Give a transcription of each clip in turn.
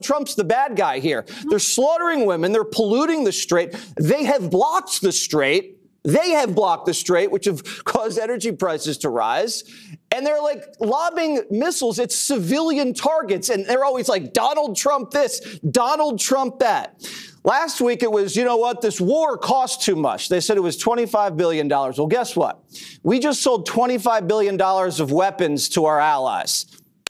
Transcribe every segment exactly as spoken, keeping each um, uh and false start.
Trump's the bad guy here. They're slaughtering women. They're polluting the Strait. They have blocked the Strait. They have blocked the Strait, which have caused energy prices to rise. And they're like lobbing missiles at civilian targets. And they're always like, Donald Trump this, Donald Trump that. Last week it was, you know what, this war cost too much. They said it was twenty-five billion dollars. Well, guess what? We just sold twenty-five billion dollars of weapons to our allies.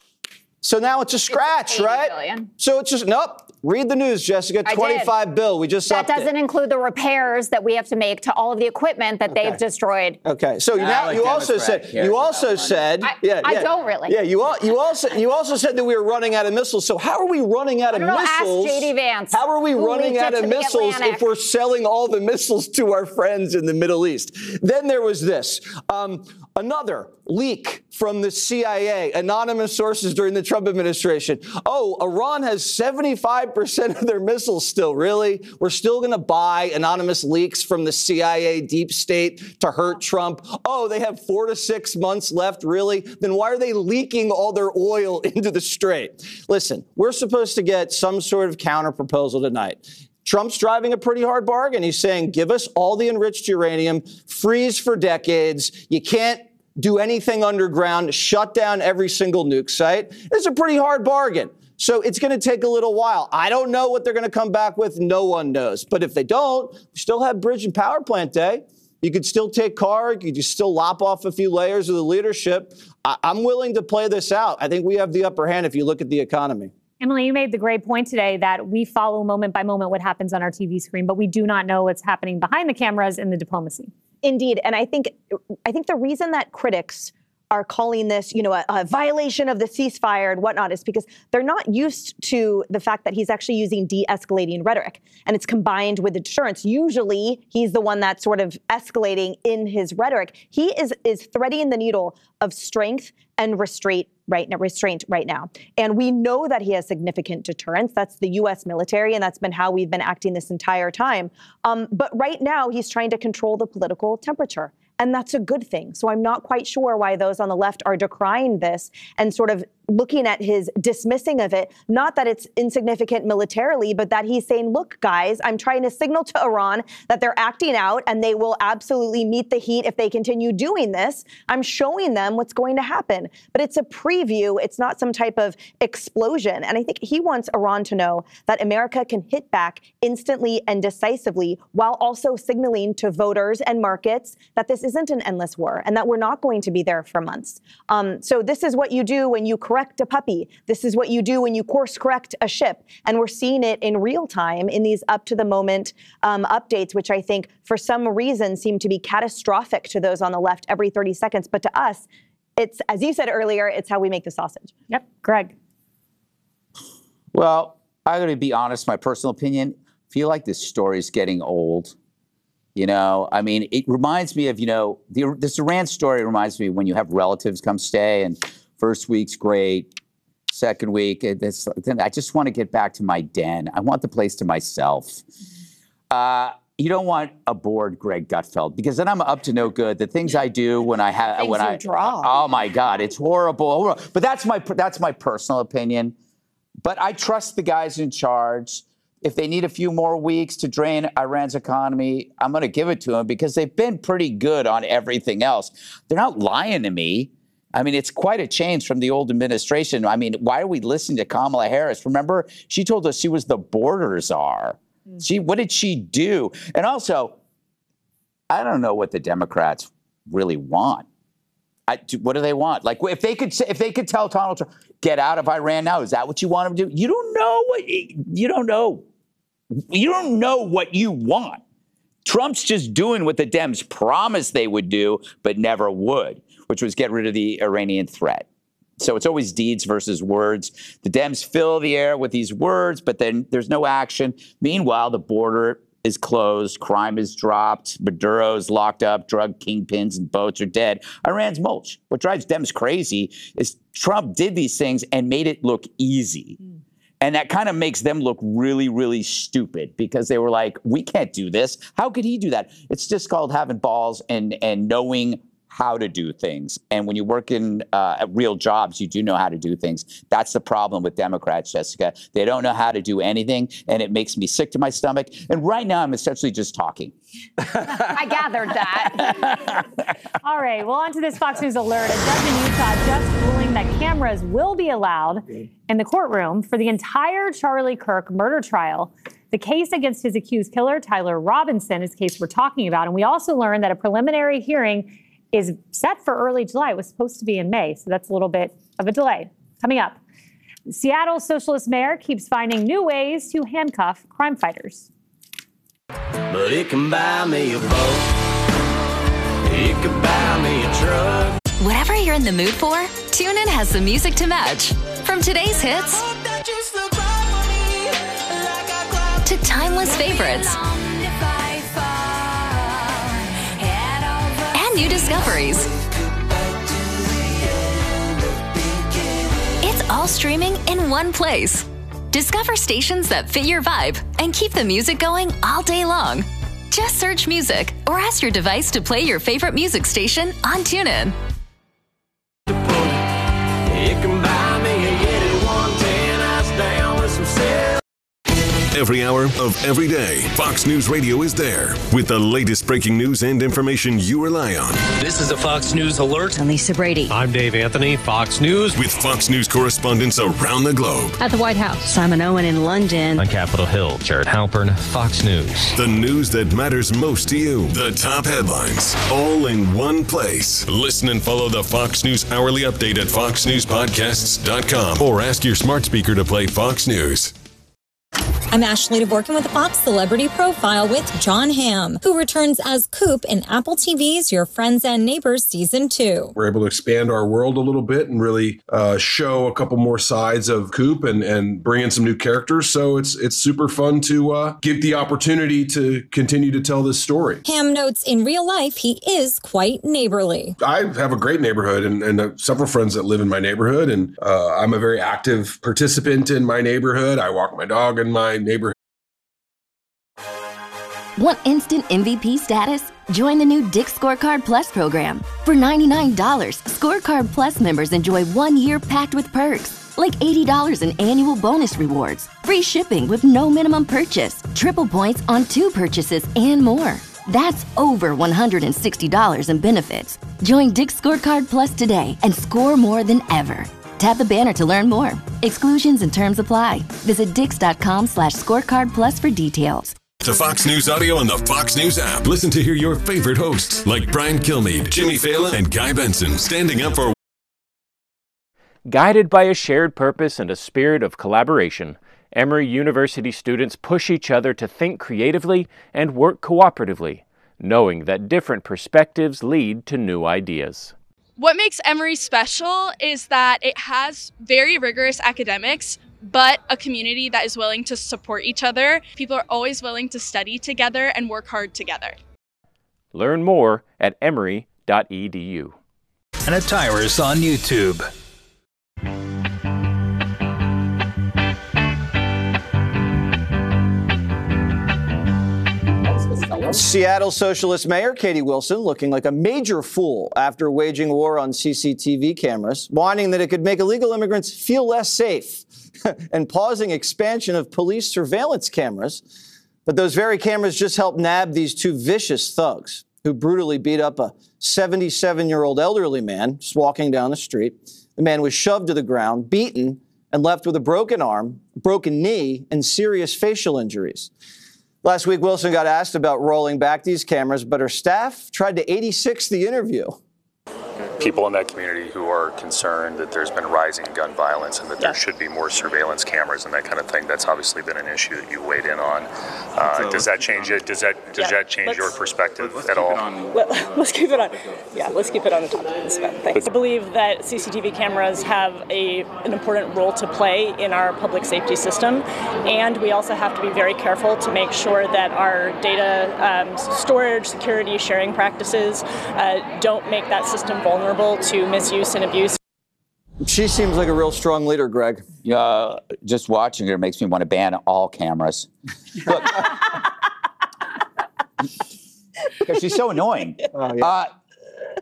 So now it's a scratch, it's right? Billion. So it's just, nope. Read the news, Jessica. twenty-five bill. We just that doesn't it. include the repairs that we have to make to all of the equipment that okay. they've destroyed. Okay, so you now you also said you also said I, yeah, I yeah, don't really. Yeah, you all, you also you also said that we were running out of missiles. So how are we running out of know, missiles? Ask J D Vance. How are we running out of missiles if we're selling all the missiles to our friends in the Middle East? Then there was this. Um, Another leak from the C I A, anonymous sources during the Trump administration. Oh, Iran has seventy-five percent of their missiles still. Really? We're still going to buy anonymous leaks from the C I A deep state to hurt Trump? Oh, they have four to six months left. Really? Then why are they leaking all their oil into the Strait? Listen, we're supposed to get some sort of counter proposal tonight. Trump's driving a pretty hard bargain. He's saying, give us all the enriched uranium, freeze for decades. You can't do anything underground, shut down every single nuke site. It's a pretty hard bargain. So it's going to take a little while. I don't know what they're going to come back with. No one knows. But if they don't, we still have bridge and power plant day. You could still take Carr. You could still lop off a few layers of the leadership. I- I'm willing to play this out. I think we have the upper hand if you look at the economy. Emily, you made the great point today that we follow moment by moment what happens on our T V screen, but we do not know what's happening behind the cameras in the diplomacy. Indeed. And I think I think the reason that critics are calling this, you know, a, a violation of the ceasefire and whatnot is because they're not used to the fact that he's actually using de-escalating rhetoric and it's combined with the deterrence. Usually he's the one that's sort of escalating in his rhetoric. He is is threading the needle of strength and restraint right now, restraint right now. And we know that he has significant deterrence. That's the U S military, and that's been how we've been acting this entire time. Um, but right now, he's trying to control the political temperature. And that's a good thing. So I'm not quite sure why those on the left are decrying this and sort of looking at his dismissing of it. Not that it's insignificant militarily, but that he's saying, look, guys, I'm trying to signal to Iran that they're acting out and they will absolutely meet the heat if they continue doing this. I'm showing them what's going to happen. But it's a preview. It's not some type of explosion. And I think he wants Iran to know that America can hit back instantly and decisively while also signaling to voters and markets that this isn't an endless war and that we're not going to be there for months. Um, so this is what you do when you correct a puppy. This is what you do when you course correct a ship. And we're seeing it in real time in these up to the moment um, updates, which I think for some reason seem to be catastrophic to those on the left every thirty seconds. But to us, it's, as you said earlier, it's how we make the sausage. Yep. Greg. Well, I'm going to be honest, my personal opinion, I feel like this story is getting old. You know, I mean, it reminds me of, you know, the, this Iran story reminds me when you have relatives come stay and first week's great, second week, it, it's, then I just want to get back to my den. I want the place to myself. Uh, you don't want a bored Greg Gutfeld because then I'm up to no good. The things I do when I have, when I draw. Oh my God, it's horrible. But that's my that's my personal opinion. But I trust the guys in charge. If they need a few more weeks to drain Iran's economy, I'm going to give it to them because they've been pretty good on everything else. They're not lying to me. I mean, it's quite a change from the old administration. I mean, why are we listening to Kamala Harris? Remember, she told us she was the border czar. Mm. She, what did she do? And also, I don't know what the Democrats really want. I, what do they want? Like, if they could, say, if they could tell Donald Trump, get out of Iran now, is that what you want him to do? You don't know what you don't know. You don't know what you want. Trump's just doing what the Dems promised they would do, but never would, which was get rid of the Iranian threat. So it's always deeds versus words. The Dems fill the air with these words, but then there's no action. Meanwhile, the border is closed, crime is dropped, Maduro's locked up, drug kingpins and boats are dead. Iran's mulch. What drives Dems crazy is Trump did these things and made it look easy. Mm. And that kind of makes them look really, really stupid because they were like, we can't do this. How could he do that? It's just called having balls and, and knowing how to do things. And when you work in uh, at real jobs, you do know how to do things. That's the problem with Democrats, Jessica. They don't know how to do anything, and it makes me sick to my stomach. And right now, I'm essentially just talking. I gathered that. All right, well, on to this Fox News alert. A judge in Utah just ruling that cameras will be allowed in the courtroom for the entire Charlie Kirk murder trial. The case against his accused killer, Tyler Robinson, is the case we're talking about. And we also learned that a preliminary hearing is set for early July. It was supposed to be in May, so that's a little bit of a delay. Coming up, Seattle socialist mayor keeps finding new ways to handcuff crime fighters. But it can buy me a boat. It can buy me a truck. Whatever you're in the mood for, TuneIn has the music to match. From today's hits to timeless favorites and new discoveries. It's all streaming in one place. Discover stations that fit your vibe and keep the music going all day long. Just search music or ask your device to play your favorite music station on TuneIn. It can buy me a Yeti one ten ice down with some cell. Every hour of every day, Fox News Radio is there with the latest breaking news and information you rely on. This is a Fox News alert. I'm Lisa Brady. I'm Dave Anthony, Fox News. With Fox News correspondents around the globe. At the White House, Simon Owen in London. On Capitol Hill, Jared Halpern, Fox News. The news that matters most to you. The top headlines, all in one place. Listen and follow the Fox News Hourly Update at fox news podcasts dot com or ask your smart speaker to play Fox News. I'm Ashley Dvorkin with the Fox Celebrity Profile with Jon Hamm, who returns as Coop in Apple T V's Your Friends and Neighbors Season two. We're able to expand our world a little bit and really uh, show a couple more sides of Coop and, and bring in some new characters. So it's it's super fun to uh, get the opportunity to continue to tell this story. Hamm notes in real life he is quite neighborly. I have a great neighborhood and, and uh, several friends that live in my neighborhood. And uh, I'm a very active participant in my neighborhood. I walk my dog in my neighborhood. Want instant M V P status? Join the new Dick's Scorecard Plus program. For ninety-nine dollars, Scorecard Plus members enjoy one year packed with perks, like eighty dollars in annual bonus rewards, free shipping with no minimum purchase, triple points on two purchases, and more. That's over one hundred sixty dollars in benefits. Join Dick's Scorecard Plus today and score more than ever. Tap the banner to learn more. Exclusions and terms apply. Visit dix.com slash scorecard plus for details. The Fox News Audio and the Fox News app. Listen to hear your favorite hosts like Brian Kilmeade, Jimmy Fallon, and Guy Benson standing up for. Guided by a shared purpose and a spirit of collaboration, Emory University students push each other to think creatively and work cooperatively, knowing that different perspectives lead to new ideas. What makes Emory special is that it has very rigorous academics, but a community that is willing to support each other. People are always willing to study together and work hard together. Learn more at emory dot e d u. And at Tyrus on YouTube. Seattle socialist mayor Katie Wilson looking like a major fool after waging war on C C T V cameras, whining that it could make illegal immigrants feel less safe and pausing expansion of police surveillance cameras. But those very cameras just helped nab these two vicious thugs who brutally beat up a seventy-seven-year-old elderly man just walking down the street. The man was shoved to the ground, beaten, and left with a broken arm, broken knee, and serious facial injuries. Last week, Wilson got asked about rolling back these cameras, but her staff tried to eighty-six the interview. People in that community who are concerned that there's been rising gun violence and that yeah. there should be more surveillance cameras and that kind of thing. That's obviously been an issue that you weighed in on. Uh, so does that change it? Does that does yeah, that change your perspective at all? Let, let's keep it on. Yeah, let's keep it on the top of this event. Thanks. I believe that C C T V cameras have a an important role to play in our public safety system, and we also have to be very careful to make sure that our data um, storage, security, sharing practices uh, don't make that system vulnerable to misuse and abuse. She seems like a real strong leader, Greg. Uh, just watching her makes me want to ban all cameras. Look, because she's so annoying. Oh, yeah. uh,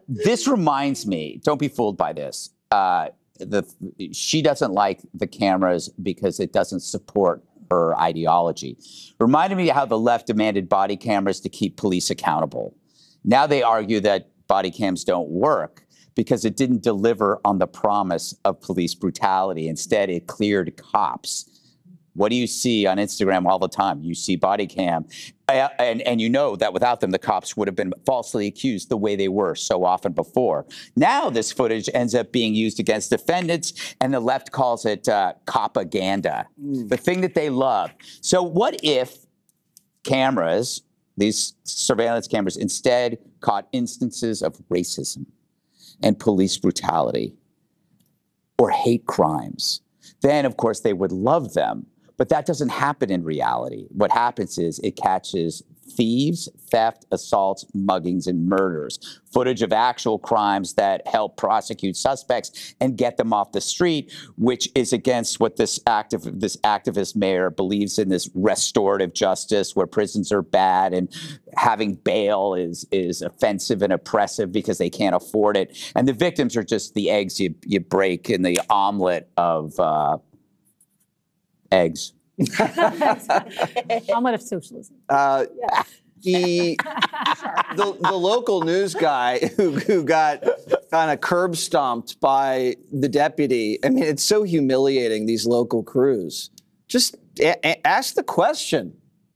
This reminds me, don't be fooled by this. Uh, the, she doesn't like the cameras because it doesn't support her ideology. Reminded me of how the left demanded body cameras to keep police accountable. Now they argue that body cams don't work because it didn't deliver on the promise of police brutality. Instead, it cleared cops. What do you see on Instagram all the time? You see body cam, and, and you know that without them, the cops would have been falsely accused the way they were so often before. Now this footage ends up being used against defendants, and the left calls it uh, copaganda, mm. the thing that they love. So what if cameras, these surveillance cameras, instead caught instances of racism and police brutality or hate crimes? Then, of course, they would love them. But that doesn't happen in reality. What happens is it catches thieves, theft, assaults, muggings, and murders. Footage of actual crimes that help prosecute suspects and get them off the street, which is against what this active this activist mayor believes in, this restorative justice where prisons are bad and having bail is is offensive and oppressive because they can't afford it. And the victims are just the eggs you, you break in the omelet of uh, eggs. Omelet of socialism. Uh, yeah. the, the the local news guy who, who got kind of curb stomped by the deputy. I mean, it's so humiliating, these local crews. Just a- a- ask the question.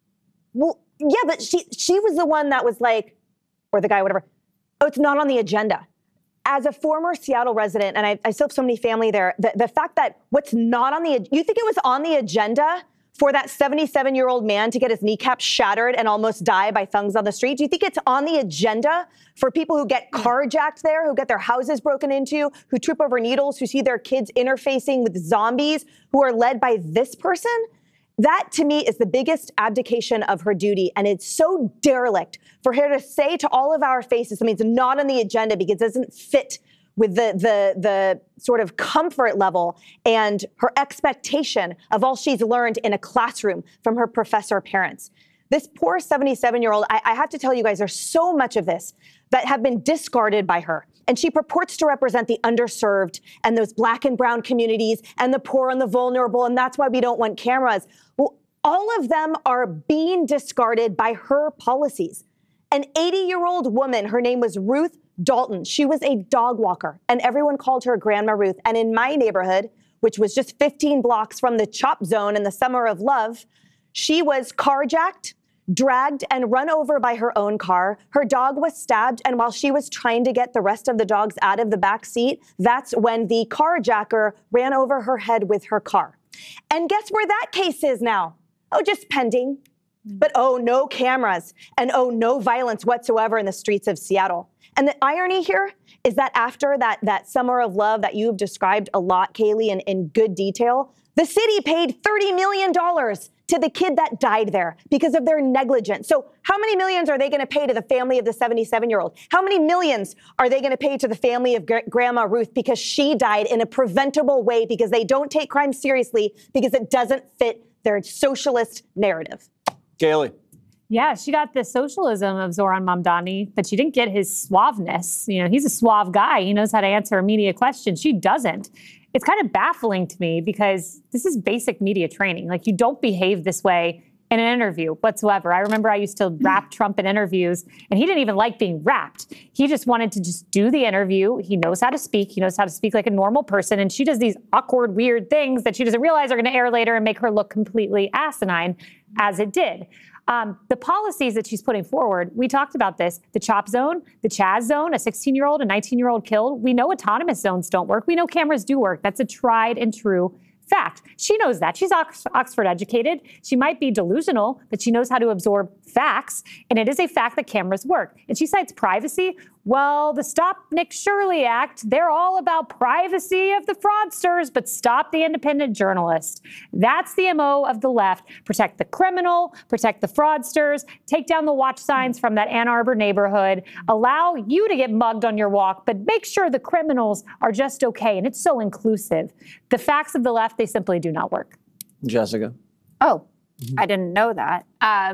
Well, yeah, but she she was the one that was like, or the guy, whatever, oh, it's not on the agenda. As a former Seattle resident, and I, I still have so many family there, the, the fact that what's not on the, you think it was on the agenda for that seventy-seven-year-old man to get his kneecap shattered and almost die by thugs on the street? Do you think it's on the agenda for people who get carjacked there, who get their houses broken into, who trip over needles, who see their kids interfacing with zombies, who are led by this person? That, to me, is the biggest abdication of her duty. And it's so derelict for her to say to all of our faces something that's not on the agenda because it doesn't fit with the, the, the sort of comfort level and her expectation of all she's learned in a classroom from her professor parents. This poor seventy-seven-year-old, I, I have to tell you guys, there's so much of this that have been discarded by her. And she purports to represent the underserved and those black and brown communities and the poor and the vulnerable, and that's why we don't want cameras. Well, all of them are being discarded by her policies. An eighty-year-old woman, her name was Ruth Dalton. She was a dog walker, and everyone called her Grandma Ruth. And in my neighborhood, which was just fifteen blocks from the Chop Zone in the Summer of Love, she was carjacked, dragged, and run over by her own car. Her dog was stabbed, and while she was trying to get the rest of the dogs out of the back seat, that's when the carjacker ran over her head with her car. And guess where that case is now? Oh, just pending. But oh, no cameras, and oh, no violence whatsoever in the streets of Seattle. And the irony here is that after that, that Summer of Love that you've described a lot, Kaylee, in, in good detail, the city paid thirty million dollars to the kid that died there because of their negligence. So how many millions are they going to pay to the family of the seventy-seven-year-old? How many millions are they going to pay to the family of Gr- Grandma Ruth because she died in a preventable way because they don't take crime seriously because it doesn't fit their socialist narrative? Kaylee. Yeah, she got the socialism of Zoran Mamdani, but she didn't get his suaveness. You know, he's a suave guy. He knows how to answer a media question. She doesn't. It's kind of baffling to me because this is basic media training. Like, you don't behave this way in an interview whatsoever. I remember I used to rap Trump in interviews, and he didn't even like being rapped. He just wanted to just do the interview. He knows how to speak. He knows how to speak like a normal person. And she does these awkward, weird things that she doesn't realize are going to air later and make her look completely asinine, as it did. Um, the policies that she's putting forward, we talked about this, the Chop Zone, the Chaz Zone, a sixteen-year-old, a nineteen-year-old killed. We know autonomous zones don't work. We know cameras do work. That's a tried and true fact. She knows that. She's Ox- Oxford educated. She might be delusional, but she knows how to absorb facts. And it is a fact that cameras work. And she cites privacy. Well, the Stop Nick Shirley Act, they're all about privacy of the fraudsters, but stop the independent journalist. That's the M O of the left. Protect the criminal, protect the fraudsters, take down the watch signs from that Ann Arbor neighborhood, allow you to get mugged on your walk, but make sure the criminals are just okay. And it's so inclusive. The facts of the left, they simply do not work. Jessica. Oh, I didn't know that. Um,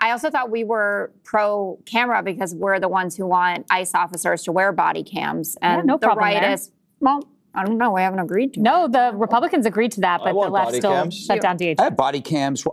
I also thought we were pro camera because we're the ones who want ICE officers to wear body cams. And Yeah, no the problem right there. is, well, I don't know. We haven't agreed to it. No, the Republicans agreed to that, I but the want left body still cams. shut down D H S. I have body cams